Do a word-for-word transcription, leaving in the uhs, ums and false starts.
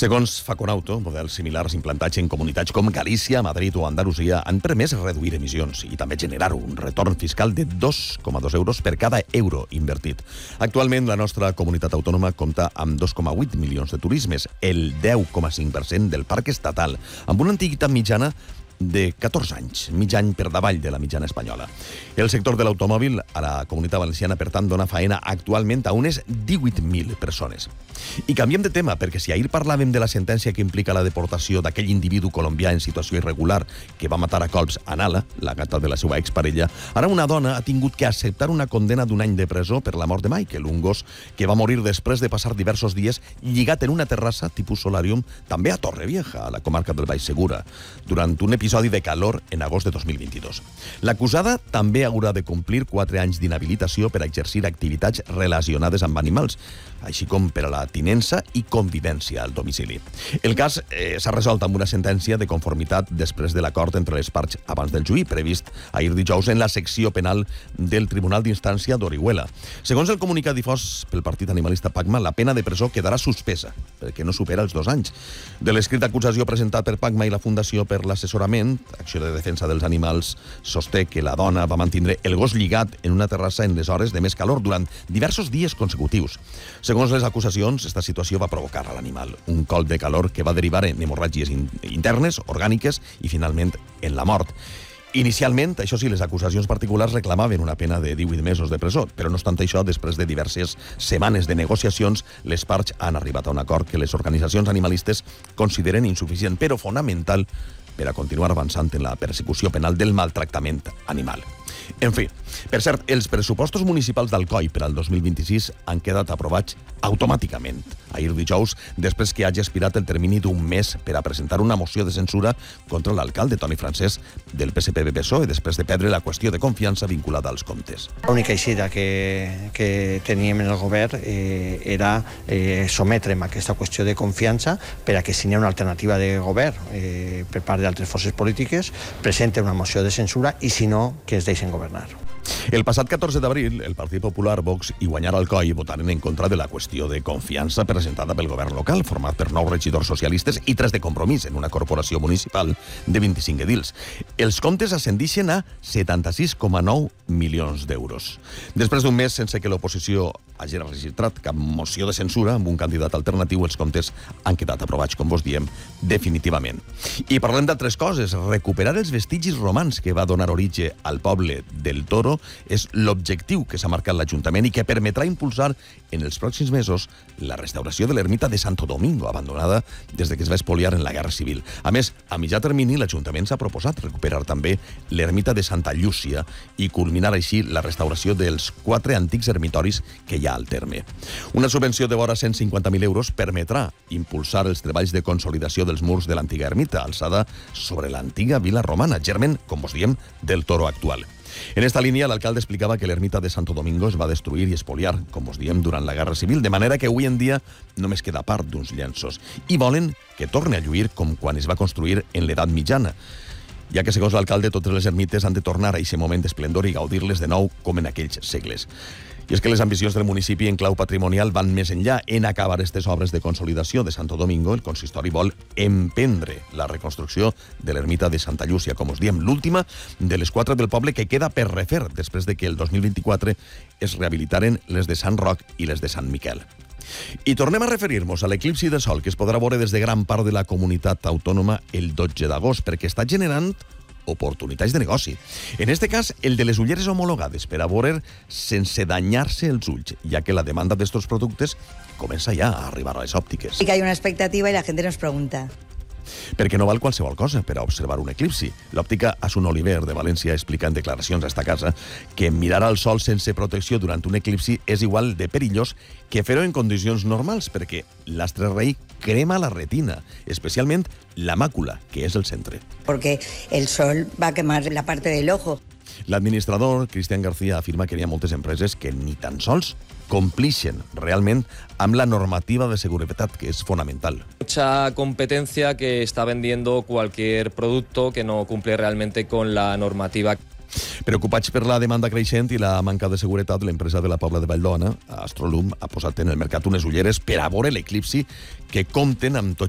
Segons Faconauto, models similars implantats en comunitats com Galícia, Madrid o Andalusia han permès reduir emissions i també generar un retorn fiscal de dos coma dos euros per cada euro invertit. Actualment, la nostra comunitat autònoma compta amb dos coma vuit milions de turismes, el deu coma cinc per cent del parc estatal, amb una antiguitat mitjana de catorze anys, mig any per davall de la mitjana espanyola. El sector de l'automòbil a la Comunitat Valenciana, per tant, dona faena actualment a unes divuit mil persones. I canviem de tema, perquè si ahir parlàvem de la sentència que implica la deportació d'aquell individu colombià en situació irregular que va matar a colps a Nala, la gata de la seva exparella, ara una dona ha tingut que acceptar una condena d'un any de presó per la mort de Michael, un gos que va morir després de passar diversos dies lligat en una terrassa tipus solarium, també a Torrevieja, a la comarca del Baix Segura, durant un episodi de calor en agost de dos mil vint-i-dos. L'acusada també haurà de complir quatre anys d'inhabilitació per exercir activitats relacionades amb animals, així com per a la tinença i convivència al domicili. El cas eh, s'ha resolt amb una sentència de conformitat després de l'acord entre les parts abans del juí, previst ahir dijous en la secció penal del Tribunal d'Instància d'Orihuela. Segons el comunicat difós pel partit animalista Pacma, la pena de presó quedarà suspesa, perquè no supera els dos anys. De l'escrit d'acusació presentat per Pacma i la Fundació per l'Assessorament, Acció de Defensa dels Animals, sosté que la dona va mantindre el gos lligat en una terrassa en les hores de més calor durant diversos dies consecutius. Segons les acusacions, esta situació va provocar a l'animal un colp de calor que va derivar en hemorràgies internes, orgàniques i, finalment, en la mort. Inicialment, això sí, les acusacions particulars reclamaven una pena de divuit mesos de presó, però no obstant això, després de diverses setmanes de negociacions, les parts han arribat a un acord que les organitzacions animalistes consideren insuficient, però fonamental per a continuar avançant en la persecució penal del maltractament animal. En fi, per cert, els pressupostos municipals d'Alcoi per al dos mil vint-i-sis han quedat aprovats automàticament ahir dijous, després que hagi expirat el termini d'un mes per a presentar una moció de censura contra l'alcalde Toni Francesc del P S P B P S O E després de perdre la qüestió de confiança vinculada als comptes. L'única eixida que, que teníem en el govern eh, era eh, sometre'm a aquesta qüestió de confiança per a que si n'hi ha una alternativa de govern eh, per part d'altres forces polítiques presente una moció de censura i si no, que es deixen governar. El passat catorze d'abril, el Partit Popular, Vox i Guanyar Alcoi votaren en contra de la qüestió de confiança presentada pel govern local, format per nou regidors socialistes i tres de Compromís en una corporació municipal de vint-i-cinc edils. Els comptes ascendixen a setanta-sis coma nou milions d'euros. Després d'un mes sense que l'oposició hagi registrat cap moció de censura amb un candidat alternatiu, els comptes han quedat aprovats, com vos diem, definitivament. I parlem d'altres coses. Recuperar els vestigis romans que va donar origen al poble del Toro és l'objectiu que s'ha marcat l'Ajuntament i que permetrà impulsar en els pròxims mesos la restauració de l'ermita de Santo Domingo, abandonada des de que es va espoliar en la Guerra Civil. A més, a mitjà termini, l'Ajuntament s'ha proposat recuperar també l'ermita de Santa Llúcia i culminar així la restauració dels quatre antics ermitoris que hi ha al terme. Una subvenció de vora cent cinquanta mil euros permetrà impulsar els treballs de consolidació dels murs de l'antiga ermita, alçada sobre l'antiga vila romana, germen, com vos diem, del Toro actual. En esta línia, l'alcalde explicava que l'ermita de Santo Domingo es va destruir i espoliar, com us diem, durant la Guerra Civil, de manera que avui en dia només queda part d'uns llenços. I volen que torni a lluir com quan es va construir en l'edat mitjana, ja que, segons l'alcalde, totes les ermites han de tornar a aquest moment d'esplendor i gaudir-les de nou com en aquells segles. I és que les ambicions del municipi en clau patrimonial van més enllà. En acabar aquestes obres de consolidació de Santo Domingo, el consistori vol emprendre la reconstrucció de l'ermita de Santa Llúcia, com us diem, l'última de les quatre del poble que queda per refer després de que el dos mil vint-i-quatre es rehabilitaren les de Sant Roc i les de Sant Miquel. I tornem a referir-nos a l'eclipsi de sol que es podrà veure des de gran part de la comunitat autònoma el dotze d'agost, perquè està generant oportunitats de negoci. En este cas, el de les ulleres homologades per a veure sense danyar-se els ulls, ja que la demanda d'estos productes comença ja a arribar a les òptiques. Sí que hay una expectativa y la gente nos pregunta. Perquè no val qualsevol cosa per a observar un eclipsi. L'òptica Asun Oliver de València explica en declaracions a esta casa que mirar al sol sense protecció durant un eclipsi és igual de perillós que fer-ho en condicions normals, perquè l'astre rei crema la retina, especialment la màcula, que és el centre. Porque el sol va a quemar la parte del ojo. L'administrador, Cristian García, afirma que hi ha moltes empreses que ni tan sols complixen realment amb la normativa de seguretat, que és fonamental. Mucha competencia que está vendiendo cualquier producto que no cumple realmente con la normativa. Preocupats per la demanda creixent i la manca de seguretat, l'empresa de la Pobla de Valldona, Astrolum, ha posat en el mercat unes ulleres per a veure l'eclipsi que compten amb tots